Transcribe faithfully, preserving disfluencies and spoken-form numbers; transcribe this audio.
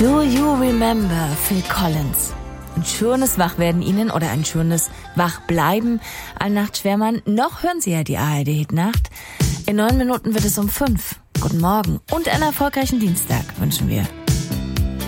Do You Remember Phil Collins? Ein schönes Wachwerden Ihnen oder ein schönes Wachbleiben an Nachtschwärmern. Noch hören Sie ja die A R D-Hitnacht. In neun Minuten wird es um fünf. Guten Morgen und einen erfolgreichen Dienstag wünschen wir.